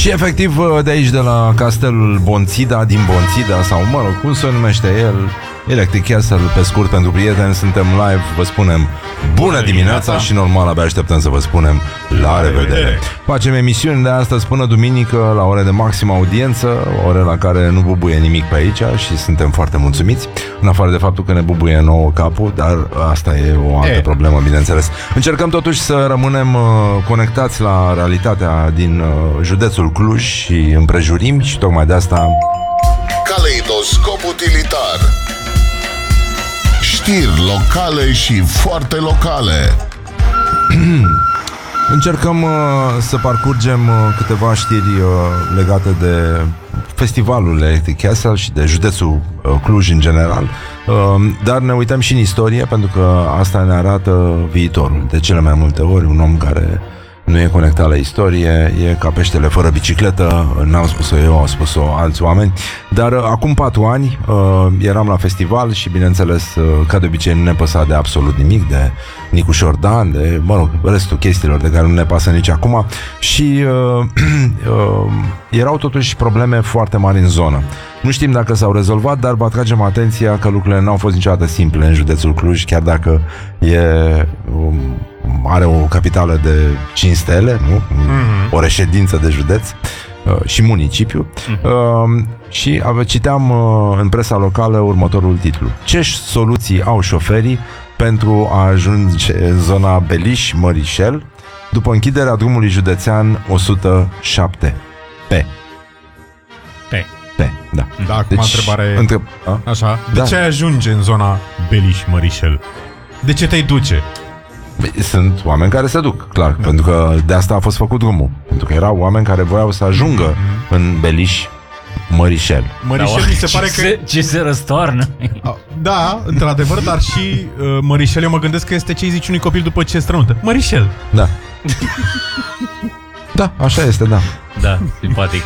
Și efectiv de aici, de la castelul Bonțida, din Bonțida, sau mă rog, cum se numește el, Electric Castle, pe scurt, pentru prieteni, suntem live, vă spunem bună dimineața și normal abia așteptăm să vă spunem la revedere. Facem emisiuni de astăzi până duminică la ore de maximă audiență, ore la care nu bubuie nimic pe aici și suntem foarte mulțumiți, în afară de faptul că ne bubuie nouă capul, dar asta e o altă problemă, bineînțeles. Încercăm totuși să rămânem conectați la realitatea din județul Cluj și împrejurimi și tocmai de asta Caleidoscop utilitar. Știri locale și foarte locale. încercăm să parcurgem câteva știri legate de festivalul Electric Castle și de județul Cluj în general, dar ne uităm și în istorie, pentru că asta ne arată viitorul. De cele mai multe ori un om care nu e conectat la istorie e ca peștele fără bicicletă. N-am spus-o eu, au spus-o alți oameni. Dar acum 4 ani eram la festival și bineînțeles, ca de obicei, nu ne păsa de absolut nimic, de Nicușor Dan, de, mă rog, restul chestiilor de care nu ne pasă nici acum. Și erau totuși probleme foarte mari în zonă. Nu știm dacă s-au rezolvat, dar vă atragem atenția că lucrurile n-au fost niciodată simple în județul Cluj, chiar dacă are o capitală de 5 stele, nu? O reședință de județ și municipiu. Și citeam în presa locală următorul titlu: ce soluții au șoferii pentru a ajunge în zona Beliș-Mărișel după închiderea drumului județean 107 da. Da, acum întrebare. Așa. De ce ajunge în zona Beliș-Mărișel? De ce te-ai duce? Sunt oameni care se duc, clar, pentru că de asta a fost făcut drumul. Pentru că erau oameni care voiau să ajungă în Beliș-Mărișel. Mărișel mi se pare că... Ce se răstoarnă. Da, într-adevăr, dar și Mărișel, eu mă gândesc că este ce îi zici unui copil după ce strănută. Mărișel. Da. Da, așa este, da. Da, simpatic.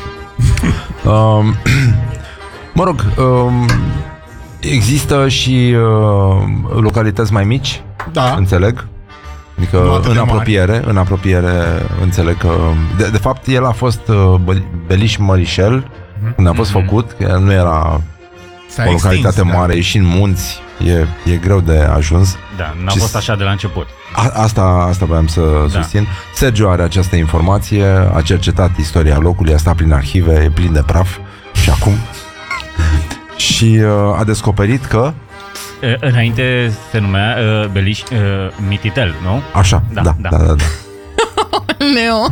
Mă rog, există și localități mai mici, da, înțeleg. Adică în apropiere înțeleg că de fapt el a fost Beliș-Mărișel când a fost făcut, că nu era o localitate mare, e și în munți, e greu de ajuns. Da, n-a fost așa de la început. Asta voiam să susțin. Sergiu are această informație, a cercetat istoria locului, a stat prin arhive, e plin de praf și acum. Și a descoperit că înainte se numea Beliș Mititel, nu? Așa, da. Leo.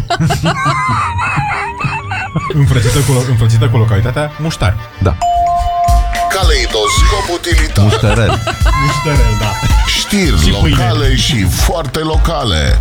Înfrățită cu localitatea Muștar. Da. Caleidoscop utilitar. Mușterel, da. Știri și locale și foarte locale.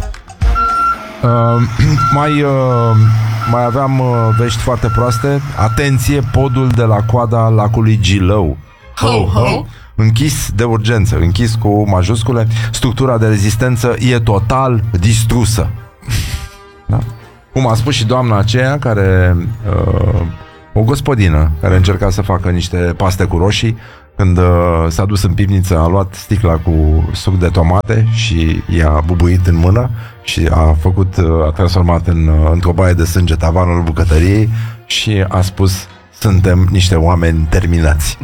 Mai aveam vești foarte proaste. Atenție, podul de la coada lacului Gilău. Închis de urgență, închis cu majuscule. Structura de rezistență e total distrusă. Da? Cum a spus și doamna aceea care o gospodină care încerca să facă niște paste cu roșii. Când s-a dus în pivniță, a luat sticla cu suc de tomate și i-a bubuit în mână și a transformat într-o baie de sânge tavanul bucătăriei și a spus: suntem niște oameni terminați.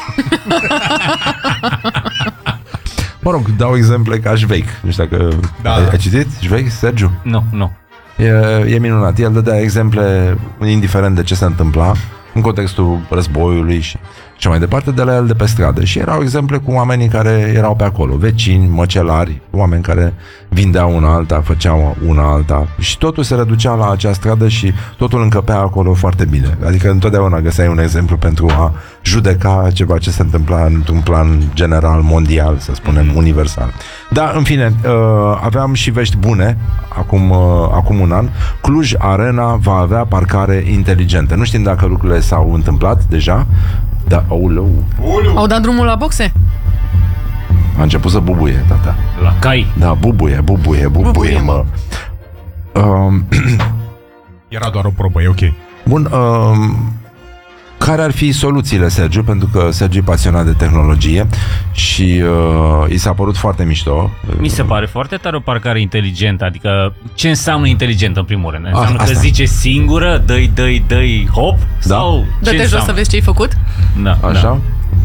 Mă rog, dau exemple ca Șveic. Nu știu dacă ai citit Șveic, Sergiu? Nu. E minunat. El dădea exemple indiferent de ce se întâmpla în contextul războiului și mai departe, de la el de pe stradă. Și erau exemple cu oamenii care erau pe acolo, vecini, măcelari, oameni care vindeau una alta, făceau una alta și totul se reducea la acea stradă și totul încăpea acolo foarte bine. Adică întotdeauna găseai un exemplu pentru a judeca ceva ce se întâmpla într-un plan general, mondial, să spunem, universal. Da, în fine, aveam și vești bune acum un an. Cluj Arena va avea parcare inteligentă. Nu știm dacă lucrurile s-au întâmplat deja. Da, Au dat drumul la boxe? A început să bubuie, tata. La cai. Da, bubuie, mă. Era doar o probă, e ok. Bun, Care ar fi soluțiile, Sergiu? Pentru că Sergiu e pasionat de tehnologie și i s-a părut foarte mișto. Mi se pare foarte tare o parcare inteligentă. Adică ce înseamnă inteligentă în primul rând? Înseamnă că asta. zice singură, dă-i, hop? Da. Sau ce Dă-te jos să vezi ce-ai făcut? Da, Așa? da.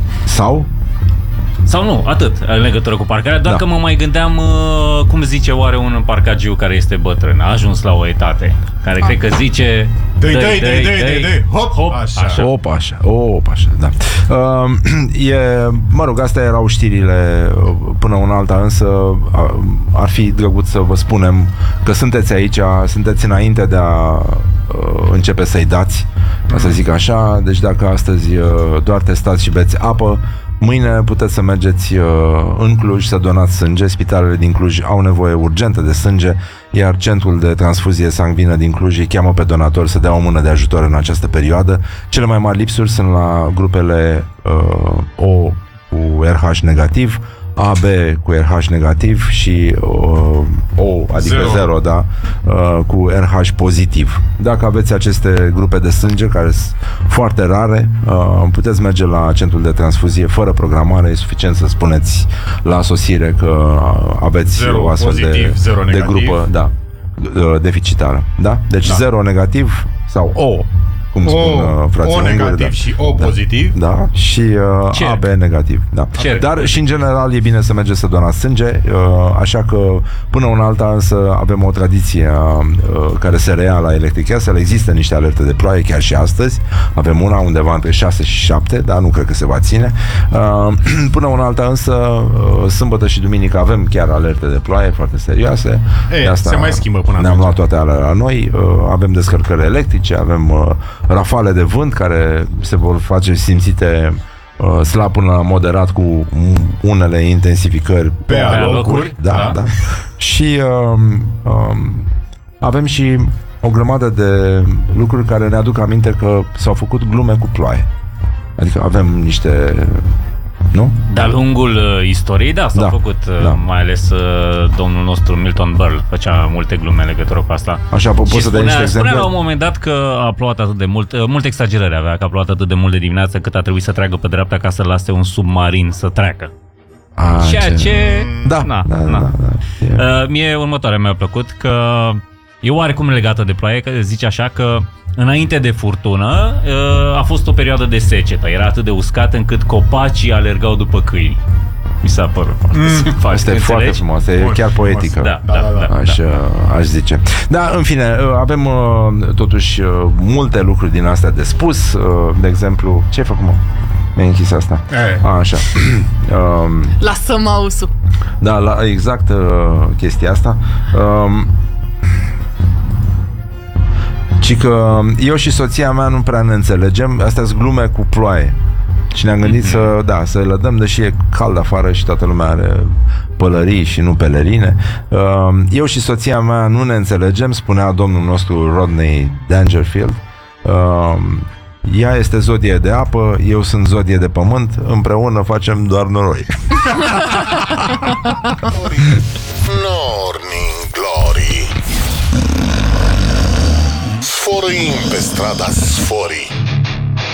Sau nu, atât în legătură cu parcarea, doar că mă mai gândeam cum zice oare un parcagiu care este bătrân, a ajuns la o etate, care cred că zice Dă-i, hop, așa. Opa, așa, da. Mă rog, astea erau știrile până una alta, însă ar fi drăguț să vă spunem că sunteți aici, sunteți înainte de a începe să-i dați, să zic așa, deci dacă astăzi doar testați și beți apă, mâine puteți să mergeți în Cluj să donați sânge. Spitalele din Cluj au nevoie urgentă de sânge, iar Centrul de Transfuzie Sangvină din Cluj îi cheamă pe donatori să dea o mână de ajutor în această perioadă. Cele mai mari lipsuri sunt la grupele O cu RH negativ, AB cu RH negativ și O, adică 0, da, cu RH pozitiv. Dacă aveți aceste grupe de sânge, care sunt foarte rare, puteți merge la centrul de transfuzie fără programare, e suficient să spuneți la sosire că aveți o astfel pozitiv, de grupă, da, deficitară. Da? Deci 0 negativ sau O, cum spun frații O negativ, da. și O pozitiv. Da, și AB negativ, da. Dar și în general e bine să mergeți să donați sânge, așa că până una alta însă avem o tradiție care se reia la Electric Castle. Există niște alerte de ploaie chiar și astăzi. Avem una undeva între 6 și 7, dar nu cred că se va ține. Până una alta însă sâmbătă și duminică avem chiar alerte de ploaie foarte serioase. Asta se mai schimbă până ne-am luat toate alea la noi. Avem descărcări electrice, avem rafale de vânt care se vor face simțite slab până la moderat, cu unele intensificări pe alocuri. Da. Și avem și o grămadă de lucruri care ne aduc aminte că s-au făcut glume cu ploaie. Adică avem niște... Nu? De-a lungul istoriei, da, s-au făcut, mai ales domnul nostru Milton Berle făcea multe glume în legătură cu asta. Așa, poți să dai niște exemple? Spunea la un moment dat că a plouat atât de mult, multe exagerări avea, că a plouat atât de mult de dimineață cât a trebuit să treacă pe dreapta ca să lase un submarin să treacă. Ceea ce... Da. Mie următoarea mi-a plăcut, că e oarecum legată de ploaie, că zice așa că înainte de furtună a fost o perioadă de secetă. Era atât de uscat încât copacii alergau după câini. Mi s-a părut foarte simpatic. Asta e foarte frumos, e chiar poetică. Da. Aș zice. Da, în fine, avem totuși multe lucruri din astea de spus. De exemplu, ce ai făcut, mă? Mi-ai închis asta. Așa. Lasă mouse-ul. Da, exact chestia asta. Ci că eu și soția mea nu prea ne înțelegem. Astea-s glume cu ploaie. Și ne-am gândit să le dăm, deși e cald afară și toată lumea are pălării și nu pelerine. Eu și soția mea nu ne înțelegem, spunea domnul nostru Rodney Dangerfield. Ea este zodie de apă, eu sunt zodie de pământ, împreună facem doar noroi. Morning Glory. Sfărâim pe strada Sforii.